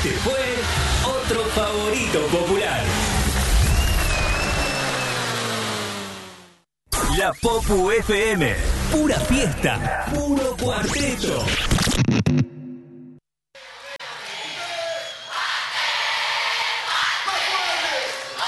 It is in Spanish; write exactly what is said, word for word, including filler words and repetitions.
Este fue otro favorito popular. La Popu F M. Pura fiesta. Puro cuarteto.